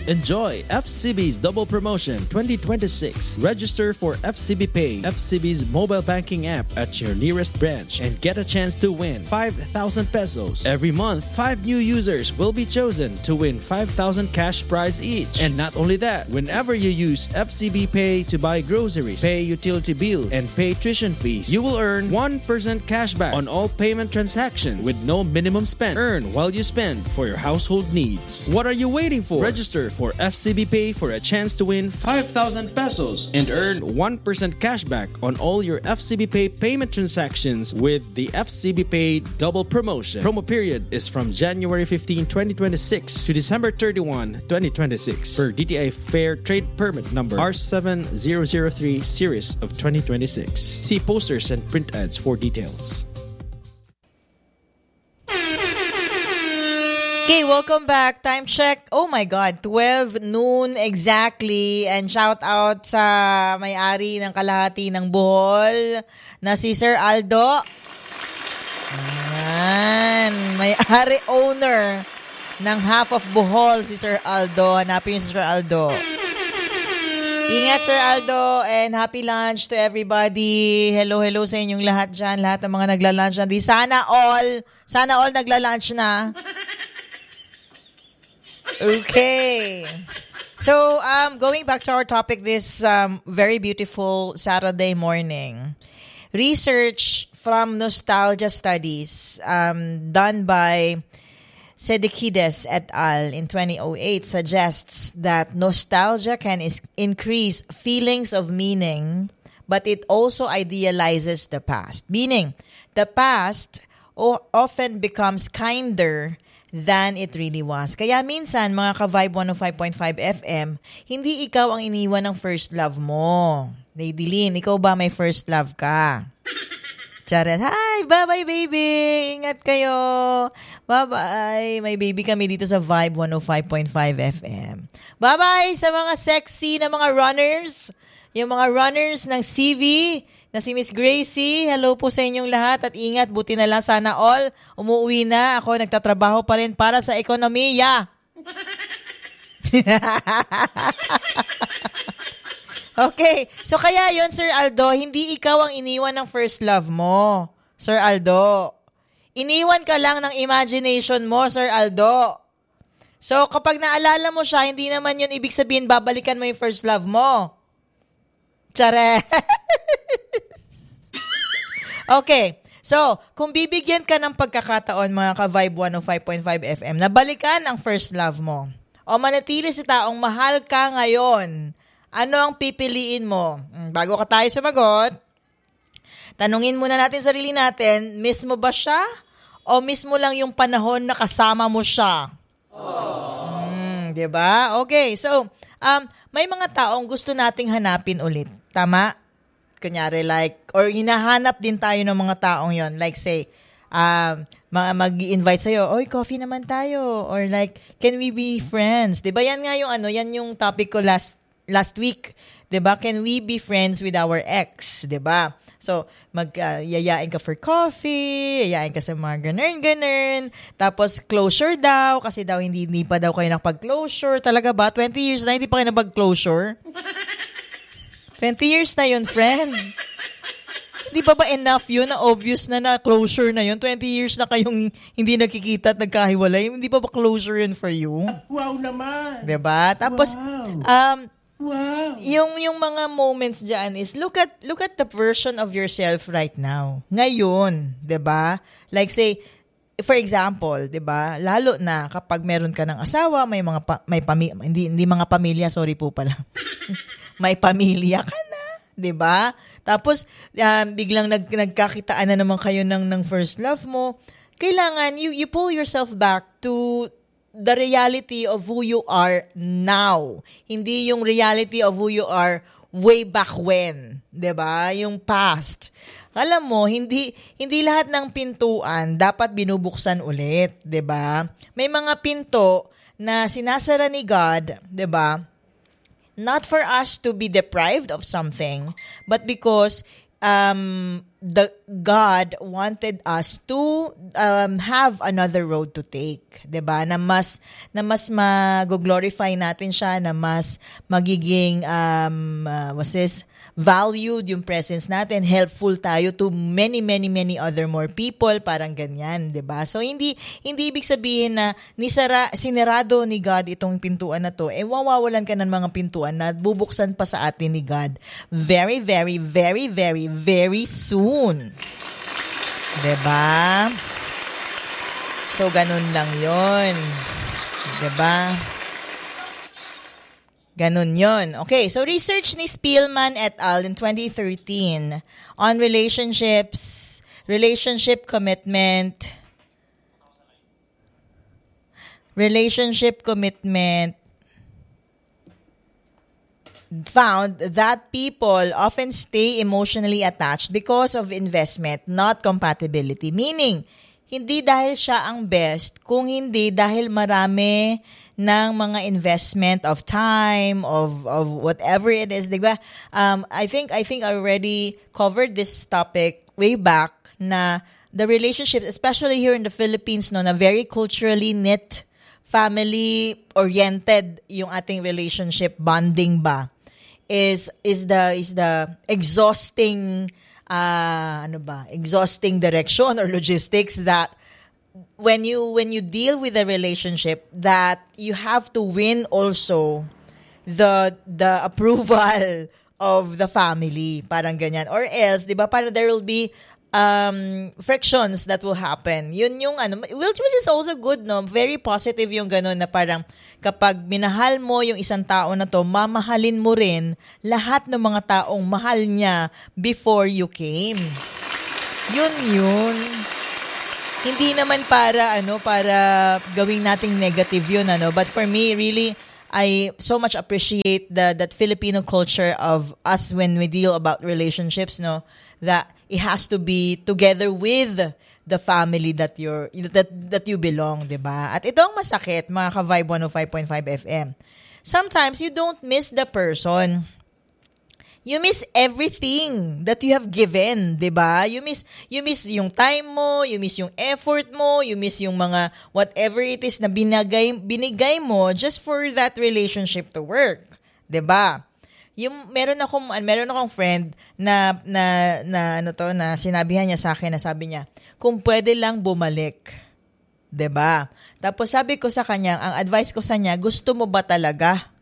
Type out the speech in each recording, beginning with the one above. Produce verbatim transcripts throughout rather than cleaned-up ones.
Enjoy F C B's Double Promotion twenty twenty-six. Register for F C B Pay, F C B's mobile banking app at your nearest branch and get a chance to win five thousand pesos. Every month, five new users will be chosen to win five thousand cash prize each. And not only that, whenever you use F C B Pay to buy groceries, pay utility bills, and pay tuition fees, you will earn one percent cashback on all payment transactions with no minimum spend. Earn while you spend for your household needs. What are you waiting for? Register for F C B Pay for a chance to win five thousand pesos and earn one percent cashback on all your F C B Pay payment transactions with the F C B Pay Double Promotion. Promo period is from January fifteenth, twenty twenty-six to December thirty-first, twenty twenty-six per D T I Fair Trade Permit number R seven zero zero three series of twenty twenty-six. See posters and print ads for details. Okay, welcome back. Time check. Oh my God, twelve noon exactly. And shout out sa may-ari ng kalahati ng Bohol na si Sir Aldo. Ayan, may-ari owner ng half of Bohol, si Sir Aldo. Hanapin yung si Sir Aldo. Ingat, Sir Aldo, and happy lunch to everybody. Hello, hello sa inyong lahat dyan. Lahat ng mga nagla-lunch na. Di sana all, sana all nagla-lunch na. Okay. So, um, going back to our topic this um, very beautiful Saturday morning. Research from Nostalgia Studies um, done by Sedekides et al. In twenty oh eight suggests that nostalgia can is- increase feelings of meaning, but it also idealizes the past. Meaning, the past o- often becomes kinder than it really was. Kaya minsan, mga ka-Vibe one oh five point five F M, hindi ikaw ang iniwan ng first love mo. Lady Lynn, ikaw ba may first love ka? Charet, hi, bye-bye baby, ingat kayo. Bye-bye, may baby kami dito sa Vibe one oh five point five F M. Bye-bye sa mga sexy na mga runners, yung mga runners ng C V, na si Miss Gracie. Hello po sa inyong lahat at ingat, buti na lang sana all. Umuwi na, ako nagtatrabaho pa rin para sa ekonomiya. Okay, so kaya yon Sir Aldo, hindi ikaw ang iniwan ng first love mo, Sir Aldo. Iniwan ka lang ng imagination mo, Sir Aldo. So kapag naalala mo siya, hindi naman yun ibig sabihin babalikan mo yung first love mo. Tsare. Okay, so kung bibigyan ka ng pagkakataon mga ka-Vibe one oh five point five F M na balikan ang first love mo o manatili si taong mahal ka ngayon, ano ang pipiliin mo? Bago ka tayo sumagot, tanungin muna natin sarili natin, miss mo ba siya o miss mo lang yung panahon na kasama mo siya? Hmm, diba? Okay, so um, may mga taong gusto nating hanapin ulit. Tama? Kunyari like, or hinahanap din tayo ng mga taong yon. Like say, um, mag-i-invite sa'yo, oy, coffee naman tayo. Or like, can we be friends? Diba yan nga yung ano, yan yung topic ko last last week. Diba? Can we be friends with our ex? Diba? So, mag-yayain uh, ka for coffee, yayain ka sa mga ganun-ganun. Tapos, closure daw, kasi daw hindi, hindi pa daw kayo nakapag-closure. Talaga ba? twenty years na, hindi pa kayo nakapag-closure? twenty years na yun, friend. Di ba ba enough yun na obvious na na closure na yun? twenty years na kayong hindi nagkikita at nagkahiwalay. Hindi pa ba closure yun for you? Wow naman. Diba? Tapos, wow. um, wow. yung, yung mga moments dyan is look at, look at the version of yourself right now. Ngayon, diba? Like say, for example, 'di ba? Lalo na kapag meron ka ng asawa, may mga pa, may pami, hindi hindi mga pamilya, sorry po pala. May pamilya ka na, 'di ba? Tapos um, biglang nag, nagkakitaan na naman kayo ng ng first love mo. Kailangan you you pull yourself back to the reality of who you are now. Hindi yung reality of who you are way back when, 'di ba? Yung past. Alam mo, hindi hindi lahat ng pintuan dapat binubuksan ulit, 'di ba? May mga pinto na sinasara ni God, 'di ba? Not for us to be deprived of something, but because um the God wanted us to um, have another road to take, 'di ba? Na mas na mas mag-glorify natin siya, na mas magiging um uh, what's this valued yung presence natin, helpful tayo to many many many other more people, parang ganyan, 'di ba? So hindi hindi ibig sabihin na nisara sinarado ni God itong pintuan na to, eh mawawalan ka ng mga pintuan na bubuksan pa sa atin ni God very very very very very soon. 'Di ba? So ganun lang 'yon. 'Di ba? Ganun yun. Okay, so research ni Spielman et al. In twenty thirteen on relationships, relationship commitment, relationship commitment found that people often stay emotionally attached because of investment, not compatibility. Meaning, hindi dahil siya ang best, kung hindi dahil marami ng mga investment of time, of of whatever it is, diba? Um, I think I think I already covered this topic way back na the relationships, especially here in the Philippines, no, na very culturally knit, family-oriented yung ating relationship bonding ba, is is the is the exhausting uh, ano ba, exhausting direction or logistics that when you when you deal with a relationship, that you have to win also the the approval of the family, parang ganyan, or else 'di ba, parang there will be um frictions that will happen. Yun yung ano, which is also good, no, very positive yung ganun, na parang kapag minahal mo yung isang tao na to, mamahalin mo rin lahat ng mga taong mahal niya before you came. Yun yun. Hindi naman para ano para gawing nating negative yun, ano, but for me really I so much appreciate the that Filipino culture of us when we deal about relationships, no, that it has to be together with the family that you're that that you belong, 'di ba? At ito ang masakit, mga ka-Vibe one oh five point five F M. Sometimes you don't miss the person. You miss everything that you have given, 'di ba? You miss you miss yung time mo, you miss yung effort mo, you miss yung mga whatever it is na binigay binigay mo just for that relationship to work, 'di ba? Yung meron akong meron akong friend na na na ano to, na sinabihan niya sa akin, na sabi niya, kung pwede lang bumalik, 'di ba? Tapos sabi ko sa kanya, ang advice ko sa niya, gusto mo ba talaga?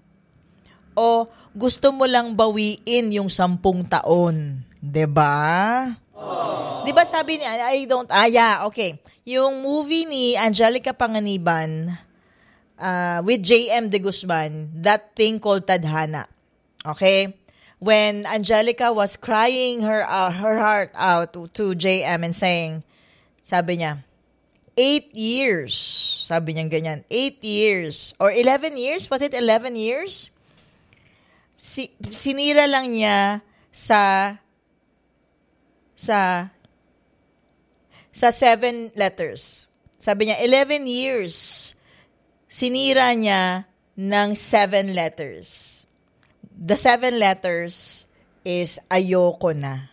O gusto mo lang bawiin yung sampung taon, 'di ba? Oh. 'Di ba sabi niya, I don't ah yeah, okay. Yung movie ni Angelica Panganiban uh, with J M De Guzman, That Thing Called Tadhana. Okay? When Angelica was crying her uh, her heart out to, to J M and saying, sabi niya, eight years. Sabi niya ganyan, eight years or eleven years? Was it eleven years? Si, sinira lang niya sa sa sa seven letters. Sabi niya, eleven years. Sinira niya ng seven letters. The seven letters is ayoko na.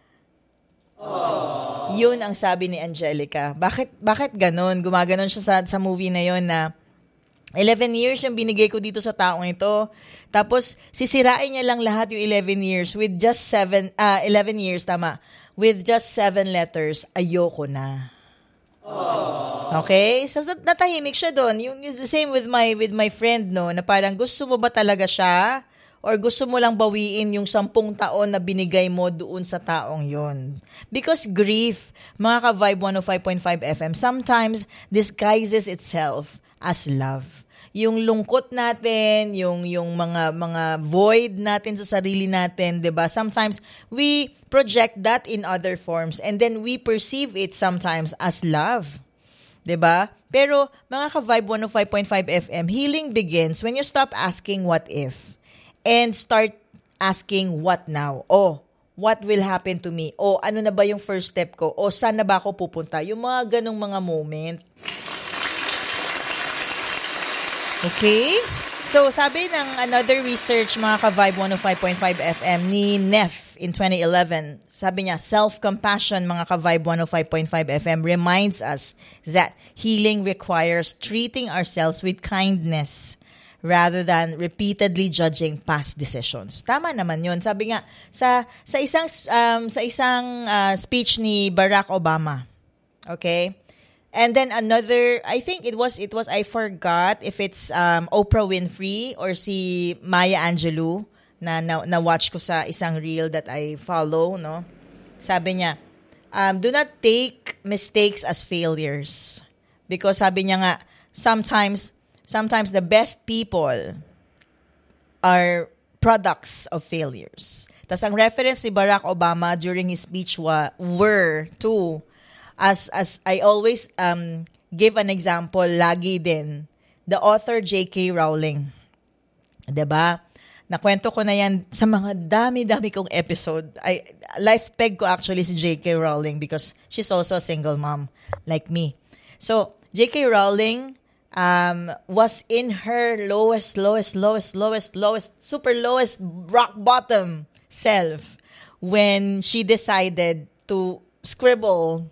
Aww. Yun ang sabi ni Angelica. Bakit bakit ganon? Gumaganon siya sa sa movie na yon na eleven years yung binigay ko dito sa taong ito. Tapos sisirain niya lang lahat yung eleven years with just seven uh, eleven years, tama. With just seven letters, ayoko na. Aww. Okay? So natahimik siya doon. Yung the same with my with my friend, no, na parang gusto mo ba talaga siya? Or gusto mo lang bawiin yung sampung taon na binigay mo doon sa taong yon? Because grief, mga ka-Vibe one oh five point five F M, sometimes disguises itself as love. Yung lungkot natin, yung yung mga mga void natin sa sarili natin, 'di ba? Sometimes we project that in other forms and then we perceive it sometimes as love. 'Di ba? Pero mga ka-Vibe one oh five point five F M, healing begins when you stop asking what if and start asking what now. Oh, what will happen to me? O ano na ba yung first step ko? O saan na ba ako pupunta? Yung mga ganong mga moment. Okay? So, sabi ng another research, mga ka-Vibe one oh five point five F M, ni Neff in twenty eleven. Sabi niya, self-compassion, mga ka-Vibe one oh five point five F M, reminds us that healing requires treating ourselves with kindness rather than repeatedly judging past decisions. Tama naman 'yun. Sabi nga sa sa isang um, sa isang uh, speech ni Barack Obama. Okay? And then another, I think it was it was I forgot if it's um, Oprah Winfrey or si Maya Angelou na, na na watch ko sa isang reel that I follow, no? Sabi niya, um, do not take mistakes as failures, because sabi niya nga, sometimes sometimes the best people are products of failures. Tas ang reference ni Barack Obama during his speech wa, were to, as as I always um give an example lagi din, the author J K Rowling. 'Di ba? Nakwento ko na yan sa mga dami-dami kong episode. I, life peg ko actually si J K Rowling because she's also a single mom like me. So, J K Rowling um, was in her lowest, lowest, lowest, lowest, lowest, super lowest rock bottom self when she decided to scribble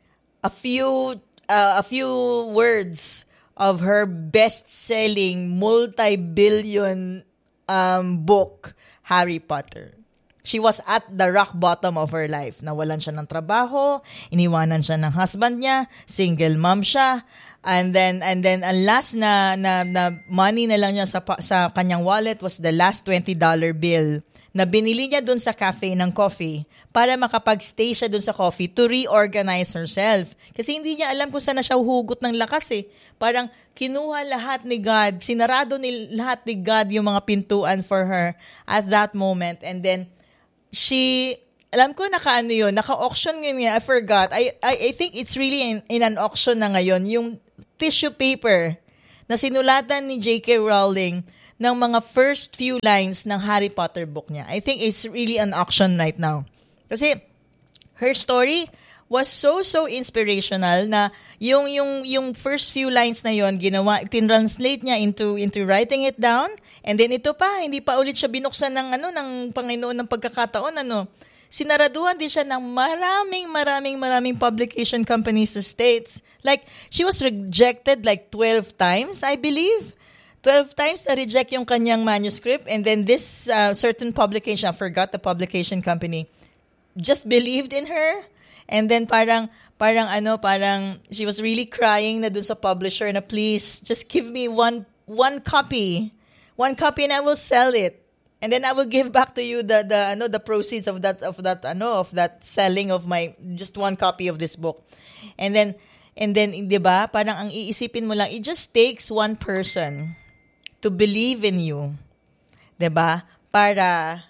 a few uh, a few words of her best-selling multi-billion Um, book, Harry Potter. She was at the rock bottom of her life. Nawalan siya ng trabaho, iniwanan siya ng husband niya, single mom siya, and then and then ang last na na, na money na lang niya sa sa kanyang wallet was the last twenty dollar bill na binili niya dun sa cafe ng coffee para makapag-stay siya dun sa coffee to reorganize herself. Kasi hindi niya alam kung saan na siya hugot ng lakas eh. Parang kinuha lahat ni God, sinarado ni lahat ni God yung mga pintuan for her at that moment. And then, she, alam ko naka-ano yun, naka-auction yun nga, I forgot. I, I, I think it's really in, in an auction na ngayon, yung tissue paper na sinulatan ni J K Rowling ng mga first few lines ng Harry Potter book niya. I think it's really an auction right now. Kasi her story was so, so inspirational na yung, yung, yung first few lines na yon ginawa, tinranslate niya into, into writing it down. And then ito pa, hindi pa ulit siya binuksan ng, ano, ng Panginoon ng pagkakataon. Ano. Sinaraduhan din siya ng maraming, maraming, maraming publication companies sa States. Like, she was rejected like twelve times, I believe. twelve times na reject yung kanyang manuscript, and then this uh, certain publication, I forgot the publication company, just believed in her, and then parang, parang ano, parang she was really crying na dun sa publisher na please, just give me one one copy, one copy and I will sell it, and then I will give back to you the the ano the proceeds of that of that ano of that selling of my just one copy of this book, and then and then 'di ba, parang ang iisipin mo lang, it just takes one person to believe in you, 'di ba? Para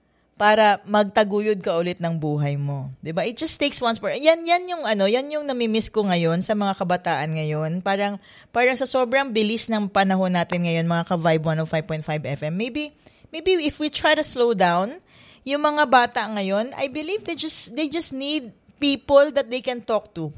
para magtaguyod ka ulit ng buhay mo, 'di ba? It just takes one person. Yan yan yung ano, yan yung nami-miss ko ngayon sa mga kabataan ngayon. Parang parang sa sobrang bilis ng panahon natin ngayon, mga ka-Vibe one oh five point five F M. Maybe maybe if we try to slow down, yung mga bata ngayon, I believe they just they just need people that they can talk to.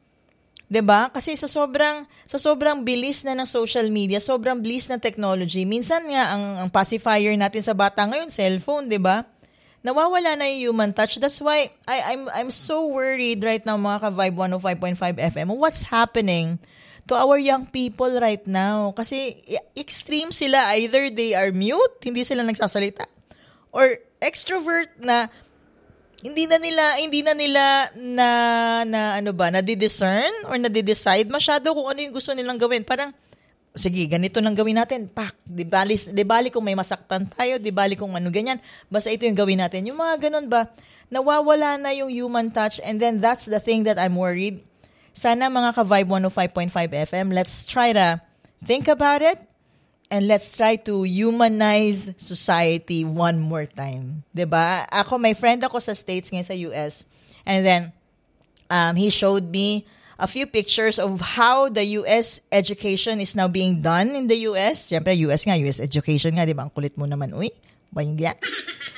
'Di ba? Kasi sa sobrang sa sobrang bilis na ng social media, sobrang bilis ng technology, minsan nga ang, ang pacifier natin sa bata ngayon, cellphone, 'di ba? Nawawala na yung human touch. That's why I I'm I'm so worried right now, mga ka-Vibe one oh five point five F M. What's happening to our young people right now? Kasi extreme sila, either they are mute, hindi sila nagsasalita, or extrovert na hindi na nila hindi na nila na na ano ba, na di-discern or na di-decide masyado kung ano yung gusto nilang gawin. Parang sige, ganito lang gawin natin. Pak, di bali, di bali kung may masaktan tayo, di bali kung ano ganyan. Basta ito yung gawin natin. Yung mga ganun ba, nawawala na yung human touch, and then that's the thing that I'm worried. Sana mga ka-Vibe one oh five point five F M, let's try to think about it. And let's try to humanize society one more time. 'Di ba? Ako, may friend ako sa States ngayon sa U S. And then, um, he showed me a few pictures of how the U S education is now being done in the U S. Siyempre, U S nga, U S education nga, 'di ba? Ang kulit mo naman, uy. Ba yung yan?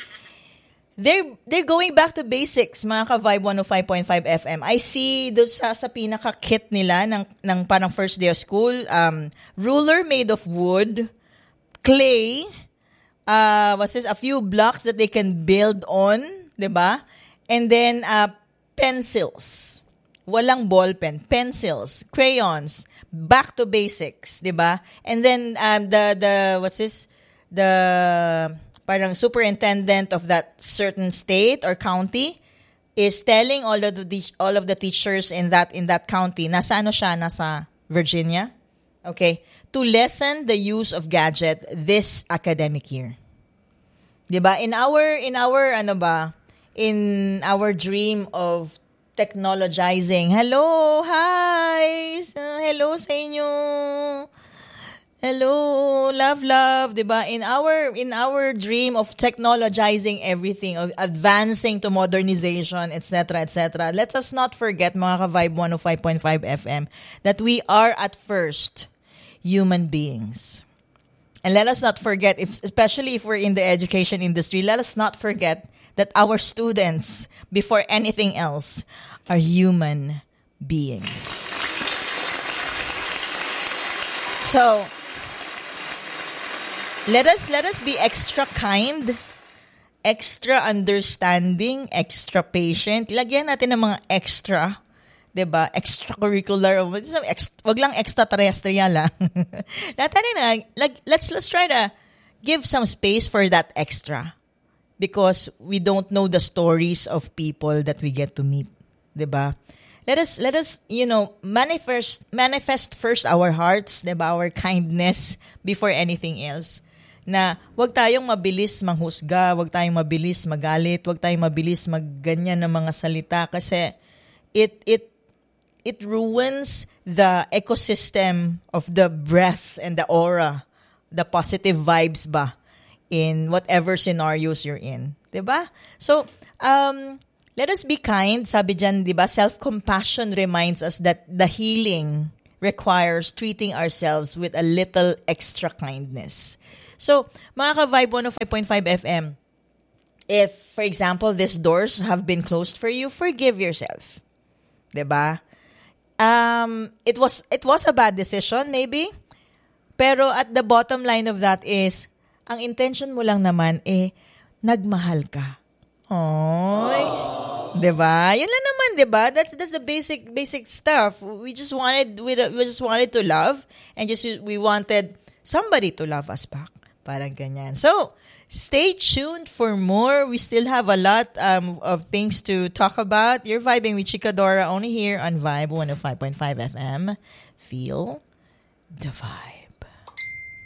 They're, they're going back to basics, mga ka-Vibe one oh five point five F M. I see doon sa, sa pinaka-kit nila ng, ng parang first day of school, um, ruler made of wood, clay, uh, what's this, a few blocks that they can build on, 'Diba? And then, uh, pencils. Walang ball pen. Pencils. Crayons. Back to basics. 'Diba? And then, um, the, the, what's this? The, parang superintendent of that certain state or county is telling all of the all of the teachers in that in that county, nasa ano siya, nasa Virginia, okay, to lessen the use of gadget this academic year. 'Di ba? In our in our ano ba, in our dream of technologizing. Hello, hi. Uh, hello sa inyo. Hello, love, love, diba? In our in our dream of technologizing everything, of advancing to modernization, et cetera, et cetera. Let us not forget, mga ka-Vibe one oh five point five F M, that we are at first human beings. And let us not forget, if, especially if we're in the education industry, let us not forget that our students, before anything else, are human beings. So, Let us let us be extra kind, extra understanding, extra patient. Ilagyan natin ng mga extra, 'di ba? Extracurricular. Wag lang extraterrestrial ah. Natin na, like, let's let's try to give some space for that extra, because we don't know the stories of people that we get to meet, 'di ba? Let us let us, you know, manifest manifest first our hearts, 'di ba? Our kindness before anything else. Na wag tayong mabilis manghusga, wag tayong mabilis magalit, wag tayong mabilis magganyan ng mga salita, kasi it it it ruins the ecosystem of the breath and the aura, the positive vibes ba in whatever scenarios you're in, 'di ba? So, um let us be kind, sabi diyan, 'di ba? Self-compassion reminds us that the healing requires treating ourselves with a little extra kindness. So, mga ka-Vibe one oh five point five F M, if, for example, these doors have been closed for you, forgive yourself. 'Di ba? Um, it was it was a bad decision, maybe. Pero at the bottom line of that is, ang intention mo lang naman, eh, nagmahal ka. Oy. 'Di ba? Yun lang naman, 'di ba? That's that's the basic basic stuff. We just wanted we, we just wanted to love, and just we wanted somebody to love us back. Parang ganyan. So, stay tuned for more. We still have a lot um, of things to talk about. You're vibing with Chikadora only here on Vibe one oh five point five F M. Feel the vibe.